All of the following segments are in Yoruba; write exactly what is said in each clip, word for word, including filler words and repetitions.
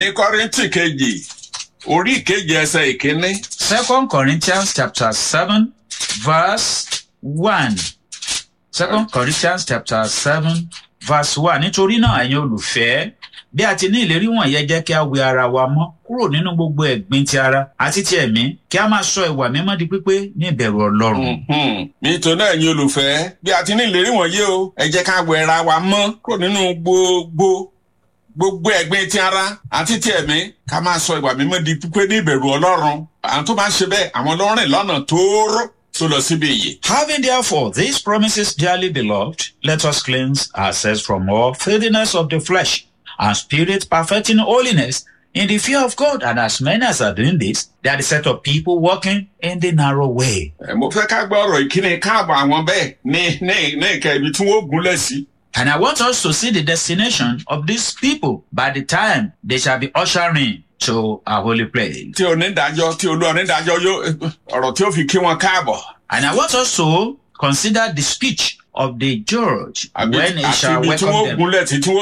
Ní Kọ́ríńtì kejì, orí ìkejì ẹsẹ̀ ìkíní. Second Corinthians chapter seven, verse one. Second Corinthians chapter seven, verse one. Nítorí náà ẹ̀yin olùfẹ́, bí a ti ní ìlérí wọ̀nyí, jẹ́ kí a wẹ ara wa mọ́ kúrò nínú gbogbo ẹ̀gbin ti ara àti ti ẹ̀mí, kí a máa sọ ìwà mímọ́ di pípé ní ìbẹ̀rù Ọlọ́run. Nítorí náà ẹ̀yin olùfẹ́, bí a ti ní ìlérí wọ̀nyí o, ẹ jẹ́ ká wẹ ara wa mọ́ kúrò nínú gbogbo gbogbo ẹ̀gbin ti ara àti ti ẹ̀mí, ká máa sọ ìwà mímọ́ di pípé ní ìbẹ̀rù Ọlọ́run. Àwọn tó bá ń ṣe bẹ́ẹ̀, àwọn ló ń rìn lọ́nà tóóró tó lọ síbi ìyè. Having therefore these promises, dearly beloved, let us cleanse ourselves from all filthiness of the flesh and spirit, perfecting holiness in the fear of God. And as many as are doing this, they are the set of people walking in the narrow way. Mo fẹ́ ká gbọ́ ọ̀rọ̀ ìkíni káàbọ̀ àwọn bẹ́ẹ̀ ní ní ní ìkẹ́ ibi tí wọ́n gúnlẹ̀ sí. And I want us to see the destination of these people by the time they shall be ushering to a holy place. Tí onídàájọ́ tí olú onídàájọ́ yóò ọ̀rọ̀ tí ó fi kí wọn káàbọ̀. And I want us to consider the speech of the judge when he shall welcome them.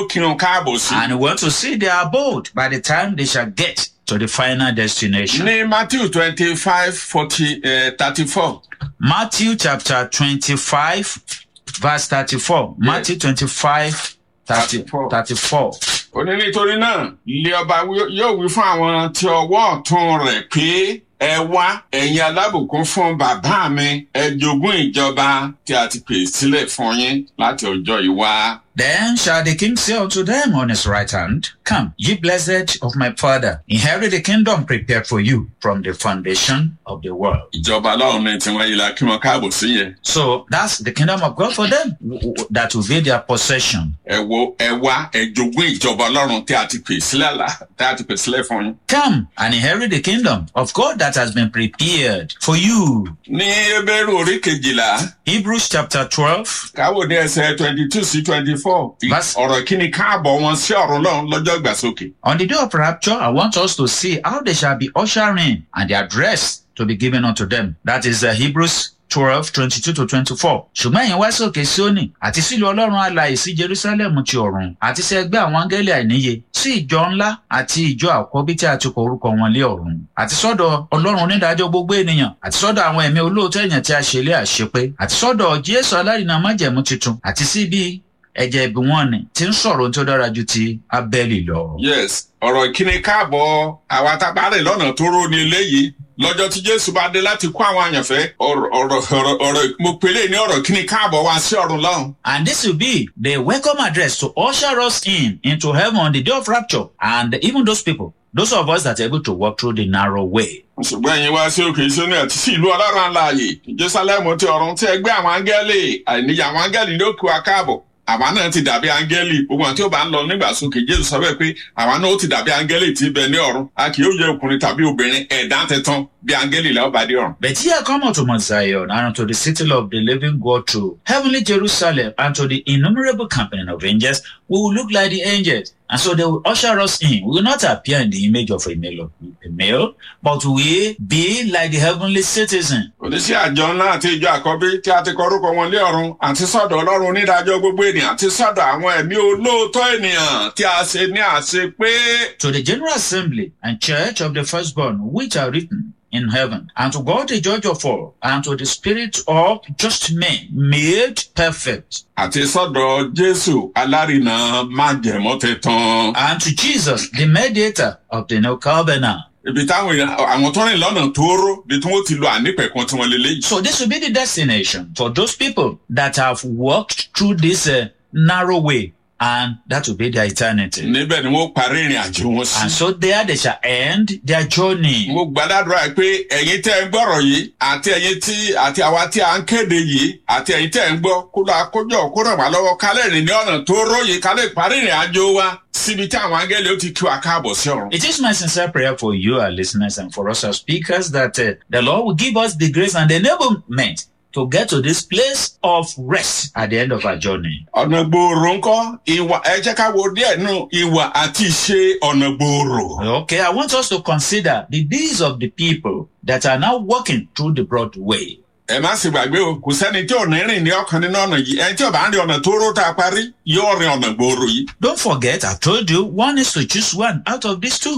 And we want to see their abode by the time they shall get to the final destination. Ní Matthew twenty-five, forty, thirty-four. Matthew chapter twenty-five, verse thirty-four. Yeah. Matthew twenty-five, thirty-four. thirty-four. Ó ní nítorí náà, ilé ọba yóò wí fún àwọn tí ọwọ́ ọ̀tún rẹ̀ pé, ẹ wá ẹ̀yin alábùkún fún bàbá mi, ẹ jogún ìjọba tí a ti pèsè sílẹ̀ fún yín láti ọjọ́ yìí wá. Then shall the king say unto them on his right hand, Come, ye blessed of my father, inherit the kingdom prepared for you from the foundation of the world. Ìjọba Ọlọ́run ní tiwọn yìí la kí wọn káàbọ̀ sí yẹn. So that's the kingdom of God for them, that will be their possession. Ẹ wo ẹ wá ẹ jogún ìjọba Ọlọ́run tí a ti pèsè sílẹ̀ la tí a ti pèsè sílẹ̀ fún yín. Come and inherit the kingdom of God that has been prepared for you. Ní Hébérù orí kejìlá. Hebrews chapter twelve. Káwọ́ ní ẹsẹ̀ twenty-two sí twenty-four. Ọ̀rọ̀ kíni káàbọ̀ wọn sí ọ̀run lọ́run lọ́jọ́ ìgbàsókè. On the day of rapture, I want us to see how they shall be ushered in and the address to be given unto them. That is uh, Hebrews twelve, twenty-two to twenty-four. Ṣùgbọ́n ẹ̀yin wá sókè Síónì àti sílùú Ọlọ́run alààyè sí Jerusalem ti ọ̀run àti sí ẹgbẹ́ àwọn áńgẹ́lì àìníye sí ìjọ ńlá àti ìjọ àkọ́bí tí a ti kọ orúkọ wọn lé ọ̀run àti sọ́dọ̀ Ọlọ́run onídàájọ́ gbogbo ènìyàn àti sọ́dọ̀ àwọn ẹ̀mí olóòótọ́ èèyàn tí a ṣe lé àṣepé àti sọ́dọ̀ Jésù alárinà májẹ̀mú titun àti sí bí ẹ̀jẹ̀ ìbí wọn ni tí ń sọ̀rọ̀ tó dára ju ti Ábẹ́lì lọ. Yes, ọ̀rọ̀ ìkíni káàbọ̀ àwa tá a bá rìn lọ́nà tó ró ni eléyìí. Lọ́jọ́ tí Jésù bá dé láti kó àwọn àyànfẹ́ ọ̀rọ̀ ọ̀rọ̀ ọ̀rọ̀ ọ̀rọ̀ mo pèlè ní ọ̀rọ̀ kíni káàbọ̀ wá sí ọ̀run lọ́hùn. And this will be the welcome address to usher us in into heaven on the day of rapture, and even those people, those of us that are able to walk through the narrow way. Ṣùgbọ́n ẹ̀yin wá sí òkè Síónì àti sí ìlú Ọlọ́run alààyè, Jerusalem ti ọ̀run tí ẹgbẹ́ àwọn áńgẹ́lì àìníyà àwọn áńgẹ́lì ló kú wa káàbọ̀. Àwa náà ti dàbí áńgẹ́lì, gbogbo àwọn tí ó bá ń lọ nígbà sókè Jésù sọ bẹ́ẹ̀ pé àwa náà ó ti dàbí áńgẹ́lì tí ń bẹ ní ọ̀run. A kì yóò yẹ ọkùnrin tàbí obìnrin ẹ̀dá tẹ̀tán bí áńgẹ́lì la ó bá dé ọ̀run. But ye are come unto Mount Zion and unto the city of the living God, to heavenly Jerusalem, and to the innumerable company of angels, we will look like the angels. And so they will usher us in. We will not appear in the image of a male, a male, but we be like the heavenly citizen. Oníṣẹ́ àjọ ńlá àti ìjọ àkọ́bí tí a ti kọ orúkọ wọn lé ọ̀run àti sọ́dọ̀ Ọlọ́run onídàájọ́ gbogbo ènìyàn àti sọ́dọ̀ àwọn ẹ̀mí olóòótọ́ ènìyàn tí a ṣe ní àṣepé. To the general assembly and church of the firstborn which are written in heaven, and to God the judge of all, and to the spirit of just men made perfect. Àti sọ́dọ̀ Jésù alárinà májẹ̀mú titun. And to Jesus, the mediator of the new covenant. Ibi táwọn àwọn tó rìn lọ́nà tóóró bí tí wọ́n ti lo ànípẹ̀kun tí wọ́n lé léyìí. So this will be the destination for those people that have walked through this uh, narrow way, and that will be their eternity. Níbẹ̀ ni wọ́n parí ìrìn àjò wọn sí. And so there they shall end their journey. Mo gbàdúrà pé ẹ̀yin tẹ́ ń gbọ́rọ̀ yìí àti ẹ̀yin tí àti àwa tí a ń kéde yìí àti ẹ̀yin tẹ́ ń gbọ́ kó lọ àkójọ kó ràn wá lọ́wọ́ kálẹ̀ rìn ní ọ̀nà tó róye kálẹ̀ parí ìrìn àjò wa síbi tí àwọn áńgẹ́lì ó ti kí wa káàbọ̀ sí ọ̀run. It is my sincere prayer for you, our listeners, and for us as speakers, that uh, the Lord will give us the grace and the enablement to get to this place of rest at the end of our journey. Ọ̀nà gbòòrò ńkọ́ ìwà ẹ jẹ́ ká wo díẹ̀ nínú ìwà àti ìṣe ọ̀nà gbòòrò. Okay, I want us to consider the deeds of the people that are now walking through the broad way. ẹ má sì gbàgbé o kò sẹ́ni tí ò ní rìn ní ọ̀kan nínú ọ̀nà yìí ẹni tí ò bá ń rí ọ̀nà tó ró tá a parí yóò rin ọ̀nà gbòòrò yìí. Don't forget, I told you, one is to choose one out of these two.